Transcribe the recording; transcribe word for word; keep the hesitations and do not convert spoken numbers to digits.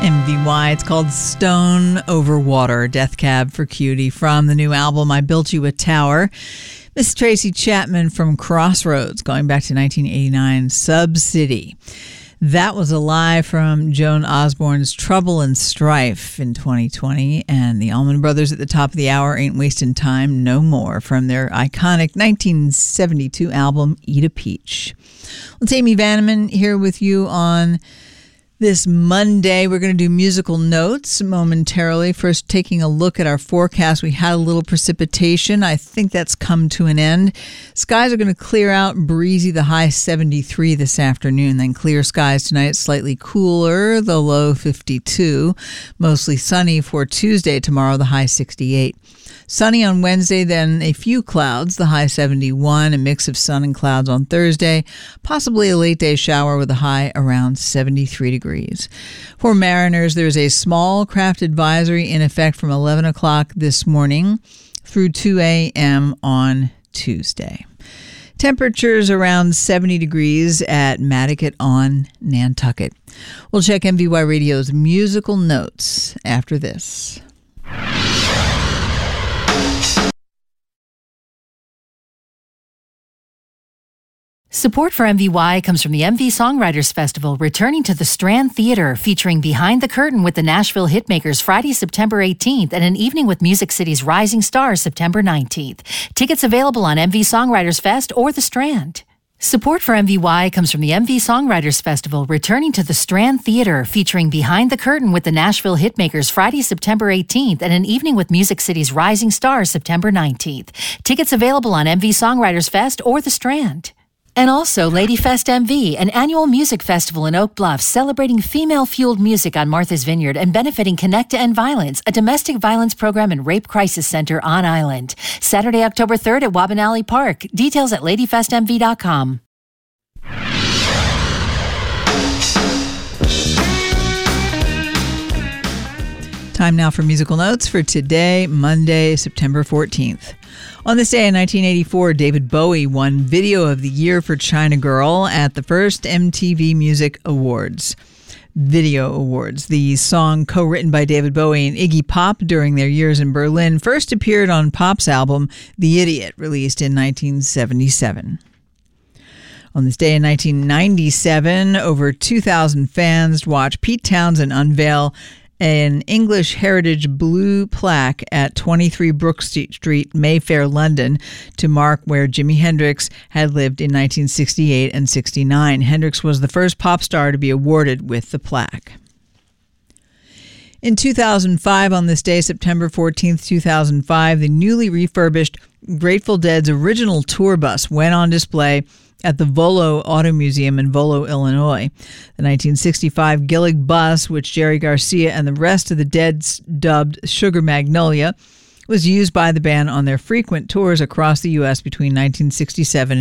M V Y. It's called Stone Over Water, Death Cab for Cutie, from the new album I Built You a Tower. Miss Tracy Chapman from Crossroads, going back to nineteen eighty-nine, Sub City. That was a live from Joan Osborne's Trouble and Strife in twenty twenty, and the Allman Brothers at the top of the hour, Ain't Wasting Time No More, from their iconic nineteen seventy-two album Eat a Peach. Well, it's Amy Vanneman here with you on this Monday. We're going to do musical notes momentarily. First, taking a look at our forecast. We had a little precipitation. I think that's come to an end. Skies are going to clear out, breezy, the high seventy-three this afternoon. Then clear skies tonight, slightly cooler, the low fifty-two. Mostly sunny for Tuesday. Tomorrow, the high sixty-eight. Sunny on Wednesday, then a few clouds, the high seventy-one, a mix of sun and clouds on Thursday, possibly a late day shower with a high around seventy-three degrees. For mariners, there's a small craft advisory in effect from eleven o'clock this morning through two a.m. on Tuesday. Temperatures around seventy degrees at Madaket on Nantucket. We'll check M V Y Radio's musical notes after this. Support for M V Y comes from the M V Songwriters Festival, returning to the Strand Theater, featuring Behind the Curtain with the Nashville Hitmakers Friday, September eighteenth, and an evening with Music City's Rising Stars September nineteenth. Tickets available on M V Songwriters Fest or the Strand. Support for M V Y comes from the M V Songwriters Festival, returning to the Strand Theater, featuring Behind the Curtain with the Nashville Hitmakers Friday, September eighteenth, and an evening with Music City's Rising Stars September nineteenth. Tickets available on M V Songwriters Fest or the Strand. And also Lady Fest M V, an annual music festival in Oak Bluff celebrating female-fueled music on Martha's Vineyard and benefiting Connect to End Violence, a domestic violence program and rape crisis center on island. Saturday, October third at Wabanali Park. Details at lady fest m v dot com. Time now for musical notes for today, Monday, September fourteenth. On this day in nineteen eighty-four, David Bowie won Video of the Year for China Girl at the first M T V Music Awards. Video Awards. The song, co-written by David Bowie and Iggy Pop during their years in Berlin, first appeared on Pop's album The Idiot, released in nineteen seventy-seven. On this day in nineteen ninety-seven, over two thousand fans watched Pete Townsend unveil an English heritage blue plaque at twenty-three Brook Street, Mayfair, London, to mark where Jimi Hendrix had lived in nineteen sixty-eight and sixty-nine. Hendrix was the first pop star to be awarded with the plaque. In two thousand five, on this day, September fourteenth, two thousand five, the newly refurbished Grateful Dead's original tour bus went on display at the Volo Auto Museum in Volo, Illinois. The nineteen sixty-five Gillig bus, which Jerry Garcia and the rest of the Deads dubbed Sugar Magnolia, was used by the band on their frequent tours across the U S between nineteen sixty-seven